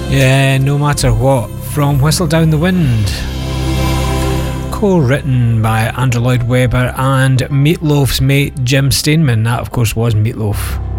Yeah, No Matter What from Whistle Down the Wind. Co-written by Andrew Lloyd Webber and Meatloaf's mate Jim Steinman. That, of course, was Meatloaf.